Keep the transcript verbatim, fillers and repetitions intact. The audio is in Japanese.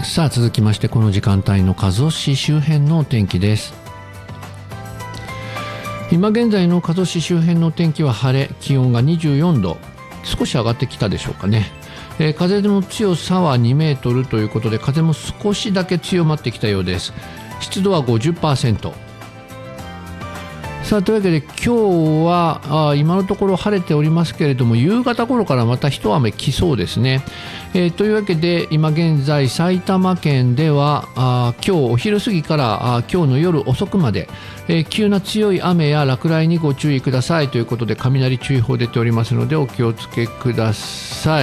さあ続きましてこの時間帯の加須市周辺のお天気です。今現在の加須市周辺のお天気は晴れ、気温がにじゅうよんど、少し上がってきたでしょうかね。えー、風の強さはにメートルということで、風も少しだけ強まってきたようです。湿度は ごじゅっパーセント。 さあというわけで今日はあ今のところ晴れておりますけれども、夕方頃からまた一雨来そうですね。えー、というわけで今現在埼玉県ではあ今日お昼過ぎからあ今日の夜遅くまで、えー、急な強い雨や落雷にご注意くださいということで雷注意報出ておりますのでお気をつけください。